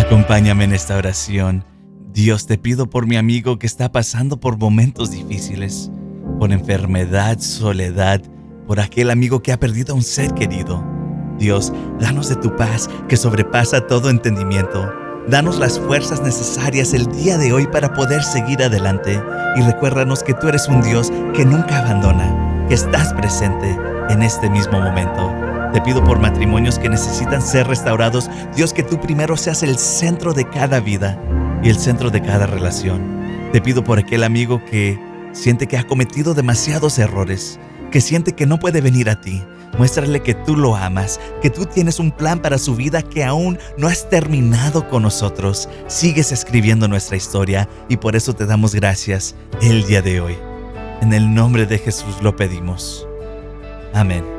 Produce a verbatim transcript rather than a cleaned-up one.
Acompáñame en esta oración. Dios, te pido por mi amigo que está pasando por momentos difíciles, por enfermedad, soledad, por aquel amigo que ha perdido a un ser querido. Dios, danos de tu paz que sobrepasa todo entendimiento. Danos las fuerzas necesarias el día de hoy para poder seguir adelante. Y recuérdanos que tú eres un Dios que nunca abandona, que estás presente en este mismo momento. Te pido por matrimonios que necesitan ser restaurados. Dios, que tú primero seas el centro de cada vida y el centro de cada relación. Te pido por aquel amigo que siente que ha cometido demasiados errores, que siente que no puede venir a ti. Muéstrale que tú lo amas, que tú tienes un plan para su vida, que aún no has terminado con nosotros. Sigues escribiendo nuestra historia y por eso te damos gracias el día de hoy. En el nombre de Jesús lo pedimos. Amén.